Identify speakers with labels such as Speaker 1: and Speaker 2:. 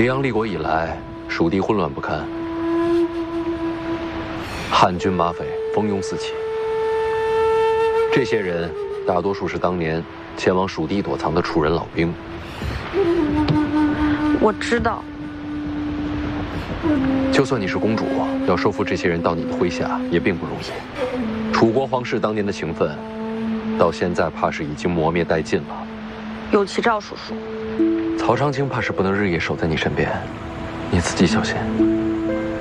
Speaker 1: 黎阳立国以来，蜀地混乱不堪，汉军马匪蜂拥四起。这些人大多数是当年前往蜀地躲藏的楚人老兵。
Speaker 2: 我知道。
Speaker 1: 就算你是公主，要收服这些人到你的麾下也并不容易。楚国皇室当年的情分，到现在怕是已经磨灭殆尽了。
Speaker 2: 有其赵叔叔，
Speaker 1: 曹长卿怕是不能日夜守在你身边，你自己小心。